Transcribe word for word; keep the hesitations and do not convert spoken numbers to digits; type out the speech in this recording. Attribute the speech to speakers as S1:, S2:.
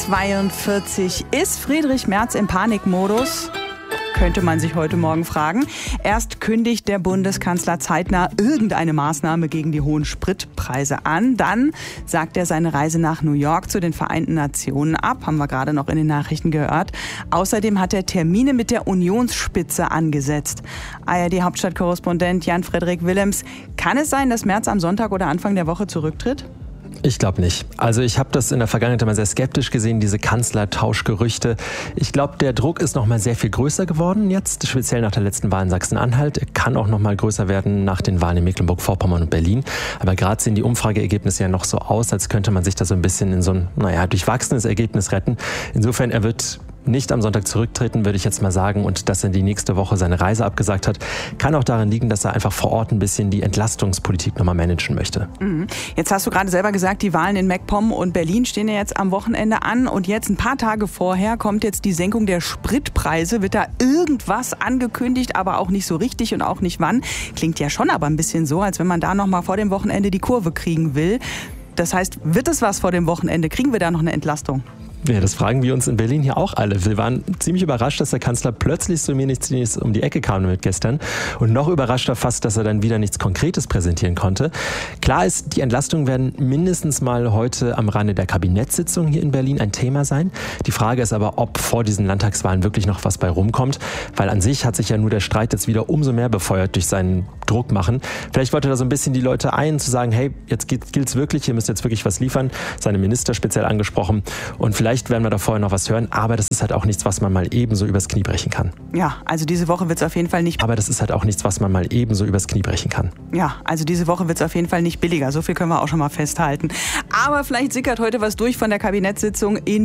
S1: zweiundvierzig. Ist Friedrich Merz im Panikmodus? Könnte man sich heute Morgen fragen. Erst kündigt der Bundeskanzler zeitnah irgendeine Maßnahme gegen die hohen Spritpreise an. Dann sagt er seine Reise nach New York zu den Vereinten Nationen ab. Haben wir gerade noch in den Nachrichten gehört. Außerdem hat er Termine mit der Unionsspitze angesetzt. A R D-Hauptstadtkorrespondent Jan-Frederik Willems. Kann es sein, dass Merz am Sonntag oder Anfang der Woche zurücktritt?
S2: Ich glaube nicht. Also ich habe das in der Vergangenheit immer sehr skeptisch gesehen, diese Kanzlertauschgerüchte. Ich glaube, der Druck ist noch mal sehr viel größer geworden jetzt, speziell nach der letzten Wahl in Sachsen-Anhalt. Er kann auch noch mal größer werden nach den Wahlen in Mecklenburg-Vorpommern und Berlin. Aber gerade sehen die Umfrageergebnisse ja noch so aus, als könnte man sich da so ein bisschen in so ein, naja, durchwachsenes Ergebnis retten. Insofern, er wird nicht am Sonntag zurücktreten, würde ich jetzt mal sagen. Und dass er die nächste Woche seine Reise abgesagt hat, kann auch daran liegen, dass er einfach vor Ort ein bisschen die Entlastungspolitik nochmal managen möchte.
S1: Mhm. Jetzt hast du gerade selber gesagt, die Wahlen in MacPom und Berlin stehen ja jetzt am Wochenende an. Und jetzt ein paar Tage vorher kommt jetzt die Senkung der Spritpreise. Wird da irgendwas angekündigt, aber auch nicht so richtig und auch nicht wann. Klingt ja schon aber ein bisschen so, als wenn man da nochmal vor dem Wochenende die Kurve kriegen will. Das heißt, wird es was vor dem Wochenende? Kriegen wir da noch eine Entlastung?
S2: Ja, das fragen wir uns in Berlin hier auch alle. Wir waren ziemlich überrascht, dass der Kanzler plötzlich so wenig um die Ecke kam mit gestern. Und noch überraschter fast, dass er dann wieder nichts Konkretes präsentieren konnte. Klar ist, die Entlastungen werden mindestens mal heute am Rande der Kabinettssitzung hier in Berlin ein Thema sein. Die Frage ist aber, ob vor diesen Landtagswahlen wirklich noch was bei rumkommt. Weil an sich hat sich ja nur der Streit jetzt wieder umso mehr befeuert durch seinen Druck machen. Vielleicht wollte er da so ein bisschen die Leute ein, zu sagen, hey, jetzt gilt's wirklich, ihr müsst jetzt wirklich was liefern. Seine Minister speziell angesprochen. Und vielleicht Vielleicht werden wir da vorher noch was hören, aber das ist halt auch nichts, was man mal ebenso übers Knie brechen kann.
S1: Ja, also diese Woche wird es auf jeden Fall nicht...
S2: Aber das ist halt auch nichts, was man mal ebenso übers Knie brechen kann.
S1: Ja, also diese Woche wird es auf jeden Fall nicht billiger. So viel können wir auch schon mal festhalten. Aber vielleicht sickert heute was durch von der Kabinettssitzung in